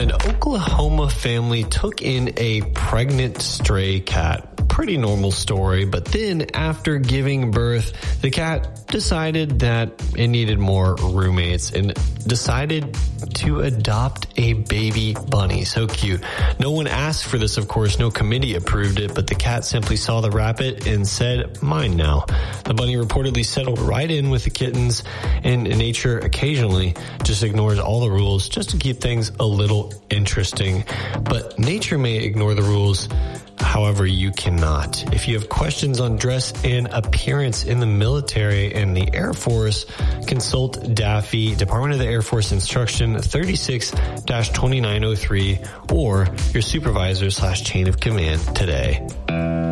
An Oklahoma family took in a pregnant stray cat. Pretty normal story, but then after giving birth, the cat decided that it needed more roommates and decided to adopt a baby bunny. So cute. No one asked for this, of course. No committee approved it, but the cat simply saw the rabbit and said, "Mine now." The bunny reportedly settled right in with the kittens, and nature occasionally just ignores all the rules just to keep things a little interesting. But nature may ignore the rules, however, you cannot. If you have questions on dress and appearance in the military and the Air Force, consult DAFI, Department of the Air Force Instruction 36-2903, or your supervisor / chain of command today.